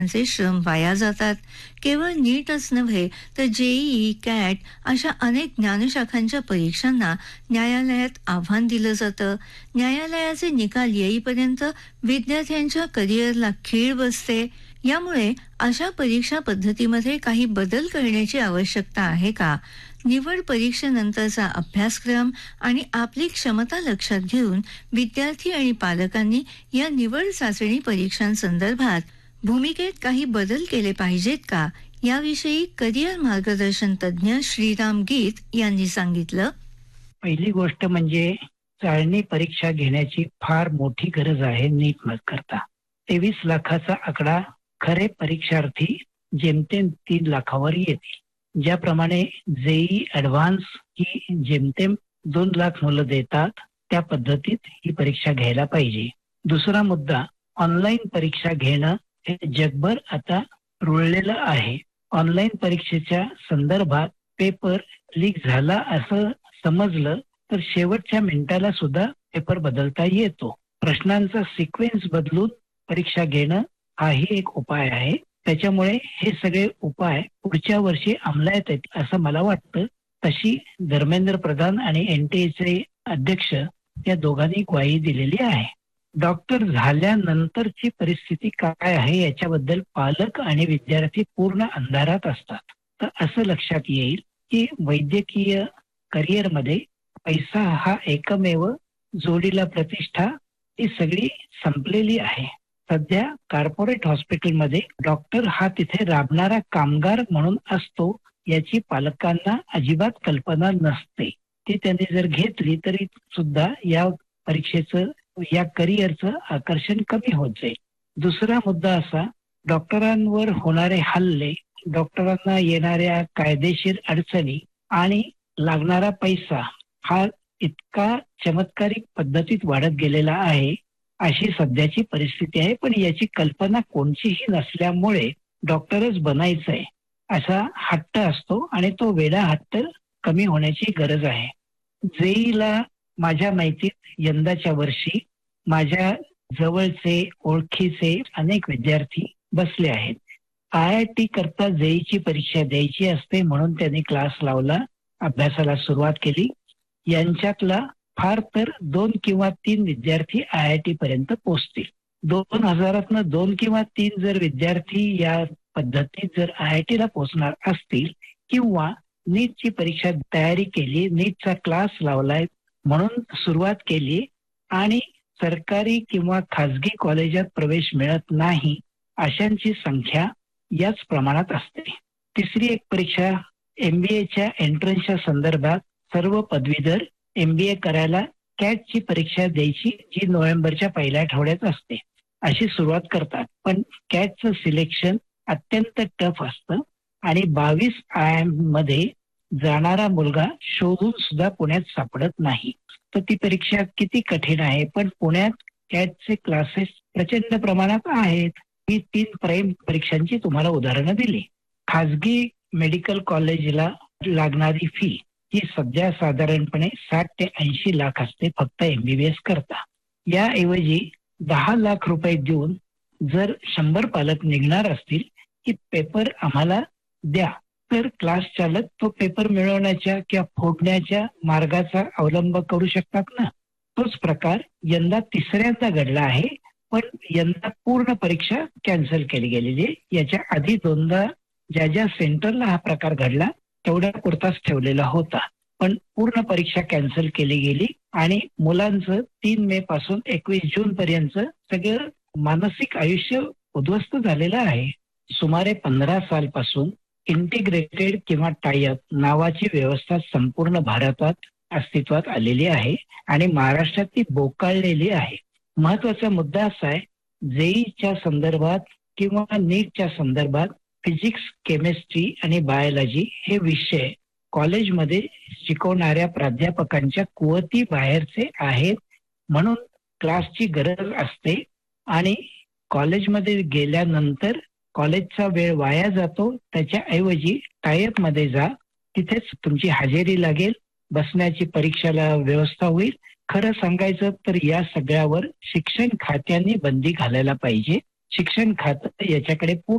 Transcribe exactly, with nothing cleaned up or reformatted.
चे श्रम वाया जातात. केवळ नीटच नव्हे तर जेईई, कॅट अशा अनेक ज्ञानशाखांच्या परीक्षांना न्यायालयात आव्हान दिलं जातं. न्यायालयाचे निकाल येईपर्यंत विद्यार्थ्यांच्या करिअरला खीळ बसते. यामुळे अशा परीक्षा पद्धतीमध्ये काही बदल करण्याची आवश्यकता आहे का? निवड परीक्षेनंतरचा अभ्यासक्रम आणि आपली क्षमता लक्षात घेऊन विद्यार्थी आणि पालकांनी या निवड चाचणी परीक्षांसंदर्भात भूमिकेत काही बदल केले पाहिजेत का? याविषयी करिअर मार्गदर्शन तज्ज्ञ श्रीराम गीत यांनी सांगितलं. पहिली गोष्ट म्हणजे चाळणी परीक्षा घेण्याची फार मोठी गरज आहे नीट करता. तेवीस लाखाचा आकडा खरे परीक्षार्थी जेमतेम तीन लाखावर येतील. ज्याप्रमाणे जेई ऍडव्हान्स ही जेमतेम दोन लाख मुलं देतात त्या पद्धतीत ही परीक्षा घ्यायला पाहिजे. दुसरा मुद्दा, ऑनलाईन परीक्षा घेणं हे जगभर आता रुळलेलं आहे. ऑनलाईन परीक्षेच्या संदर्भात पेपर लीक झाला असं समजलं तर शेवटच्या मिनिटाला सुद्धा पेपर बदलता येतो. प्रश्नांचा सिक्वेन्स बदलून परीक्षा घेणं हाही एक उपाय आहे. त्याच्यामुळे हे सगळे उपाय पुढच्या वर्षी अंमलात येतील असं मला वाटतं. तशी धर्मेंद्र प्रधान आणि एनटीएचे अध्यक्ष या दोघांनी ग्वाही दिलेली आहे. डॉक्टर झाल्यानंतरची परिस्थिती काय आहे याच्याबद्दल पालक आणि विद्यार्थी पूर्ण अंधारात असतात. तर असं लक्षात येईल की वैद्यकीय करिअरमध्ये पैसा हा एकमेव जोडीला प्रतिष्ठा ही सगळी संपलेली आहे. सध्या कॉर्पोरेट हॉस्पिटलमध्ये डॉक्टर हा तिथे राबणारा कामगार म्हणून असतो याची पालकांना अजिबात कल्पना नसते. ती त्यांनी जर घेतली तरी सुद्धा या परीक्षेचं या करिअरचं आकर्षण कमी होत जाईल. दुसरा मुद्दा असा, डॉक्टरांवर होणारे हल्ले, डॉक्टरांना येणाऱ्या कायदेशीर अडचणी आणि लागणारा पैसा हा इतका चमत्कारिक पद्धतीत वाढत गेलेला आहे अशी सध्याची परिस्थिती आहे. पण याची कल्पना कोणतीही नसल्यामुळे डॉक्टरच बनायचंय असा हट्ट असतो आणि तो वेडा हट्ट कमी होण्याची गरज आहे. जेईला माझ्या माहितीत यंदाच्या वर्षी माझ्या जवळचे ओळखीचे अनेक विद्यार्थी बसले आहेत. आय आय टी करता जेईची परीक्षा द्यायची असते म्हणून त्यांनी क्लास लावला, अभ्यासाला सुरुवात केली. यांच्यातला फार तर दोन किंवा तीन विद्यार्थी आय आय टी पर्यंत पोहोचतील. दोन हजारातनं दोन किंवा तीन जर विद्यार्थी या पद्धतीत जर आय आय टीला पोहोचणार असतील किंवा नीटची परीक्षा तयारी केली, नीटचा क्लास लावलाय म्हणून सुरुवात केली आणि सरकारी किंवा खाजगी कॉलेजात प्रवेश मिळत नाही अशांची संख्या याच प्रमाणात असते. तिसरी एक परीक्षा एमबीएच्या एंट्रन्सच्या संदर्भात सर्व पदवीधर एमबीए करायला कॅटची परीक्षा द्यायची जी नोव्हेंबरच्या पहिल्या आठवड्यात असते अशी सुरुवात करतात. पण कॅटचं सिलेक्शन अत्यंत टफ असतं आणि बावीस आय एम मध्ये जाणारा मुलगा शोधून सुद्धा पुण्यात सापडत नाही. तर ती परीक्षा किती कठीण आहे. पण पुण्यात कॅटचे क्लासेस प्रचंड प्रमाणात आहेत. ही तीन प्राईम परीक्षांची तुम्हाला उदाहरणं दिली. खाजगी मेडिकल कॉलेजला लागणारी फी ही सध्या साधारणपणे साठ ते ऐंशी लाख असते फक्त एमबीबीएस करता. याऐवजी दहा लाख रुपये देऊन जर शंभर पालक निघणार असतील की पेपर आम्हाला द्या तर क्लास चालक तो पेपर मिळवण्याच्या किंवा फोडण्याच्या मार्गाचा अवलंब करू शकतात ना. तोच प्रकार यंदा तिसऱ्यांदा घडला आहे. पण यंदा पूर्ण परीक्षा कॅन्सल केली गेलेली आहे. याच्या आधी दोनदा ज्या ज्या सेंटरला हा प्रकार घडला तेवढ्या पुरताच ठेवलेला होता. पण पूर्ण परीक्षा कॅन्सल केली गेली आणि मुलांचं तीन मे पासून एकवीस जून पर्यंत सगळं मानसिक आयुष्य उद्ध्वस्त झालेलं आहे. सुमारे पंधरा साल पासून इंटिग्रेटेड किंवा टायअप नावाची व्यवस्था संपूर्ण भारतात अस्तित्वात आलेली आहे आणि महाराष्ट्रात ती बोकाळलेली आहे. महत्वाचा मुद्दा असा आहे, जेईच्या संदर्भात किंवा नीटच्या संदर्भात फिजिक्स, केमिस्ट्री आणि बायोलॉजी हे विषय कॉलेजमध्ये शिकवणाऱ्या प्राध्यापकांच्या कुवती बाहेरचे आहेत म्हणून क्लासची गरज असते आणि कॉलेजमध्ये गेल्यानंतर कॉलेजचा वेळ वाया जातो. त्याच्याऐवजी टायअप मध्ये जा, तिथेच तुमची हजेरी लागेल, बसण्याची परीक्षेला व्यवस्था होईल. खरं सांगायचं तर या सगळ्यावर शिक्षण खात्याने बंदी घालायला पाहिजे. शिक्षण खातं याच्याकडे